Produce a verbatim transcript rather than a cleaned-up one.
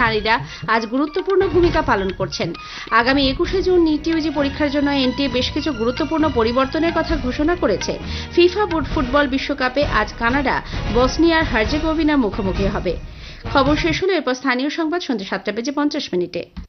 নারীরা আজ গুরুত্বপূর্ণ ভূমিকা পালন করছেন। আগামী একুশে জুন নিট ইউজি পরীক্ষার জন্য এনটিএ বেশ কিছু গুরুত্বপূর্ণ পরিবর্তনের কথা ঘোষণা করেছে। ফিফা ফুটবল বিশ্বকাপে আজ কানাডা বসনিয়ার হার্জেগোভিনার মুখোমুখি হবে। খবর শেষ হলো, এরপর স্থানীয় সংবাদ সন্ধ্যা সাতটা বেজে পঞ্চাশ মিনিটে।